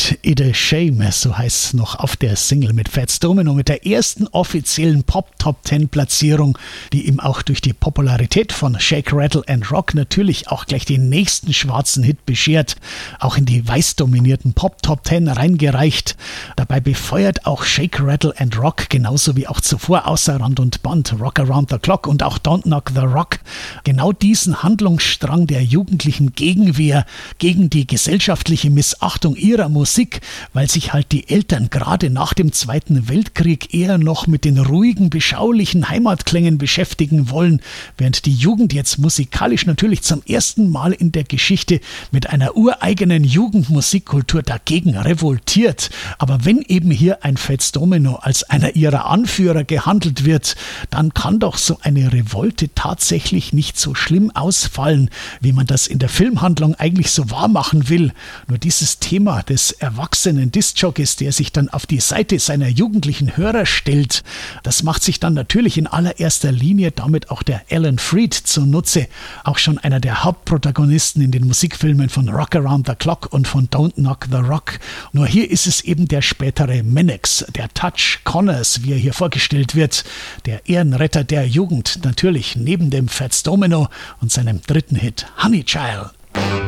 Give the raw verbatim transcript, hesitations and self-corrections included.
Ain't It a Shame, so heißt es noch auf der Single mit Fats Domino, mit der ersten offiziellen Pop-Top-Ten-Platzierung, die ihm auch durch die Popularität von Shake, Rattle and Rock natürlich auch gleich den nächsten schwarzen Hit beschert, auch in die weiß dominierten Pop-Top-Ten reingereicht. Dabei befeuert auch Shake, Rattle and Rock, genauso wie auch zuvor außer Rand und Band, Rock Around the Clock und auch Don't Knock the Rock, genau diesen Handlungsstrang der jugendlichen Gegenwehr gegen die gesellschaftliche Missachtung ihrer Musik, weil sich halt die Eltern gerade nach dem Zweiten Weltkrieg eher noch mit den ruhigen, beschaulichen Heimatklängen beschäftigen wollen, während die Jugend jetzt musikalisch natürlich zum ersten Mal in der Geschichte mit einer ureigenen Jugendmusikkultur dagegen revoltiert. Aber wenn eben hier ein Fats Domino als einer ihrer Anführer gehandelt wird, dann kann doch so eine Revolte tatsächlich nicht so schlimm ausfallen, wie man das in der Filmhandlung eigentlich so wahr machen will. Nur dieses Thema des erwachsenen Diskjockeys, der sich dann auf die Seite seiner jugendlichen Hörer stellt, das macht sich dann natürlich in allererster Linie damit auch der Alan Freed zunutze, auch schon einer der Hauptprotagonisten in den Musikfilmen von Rock Around the Clock und von Don't Knock the Rock. Nur hier ist es eben der spätere Mannix, der Touch Connors, wie er hier vorgestellt wird, der Ehrenretter der Jugend, natürlich neben dem Fats Domino und seinem dritten Hit Honey Child.